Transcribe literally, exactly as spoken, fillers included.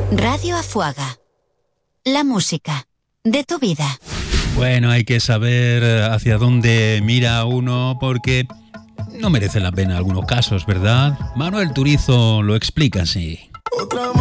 Radio Afuaga. La música de tu vida. Bueno, hay que saber hacia dónde mira uno porque no merece la pena algunos casos, ¿verdad? Manuel Turizo lo explica así. Otra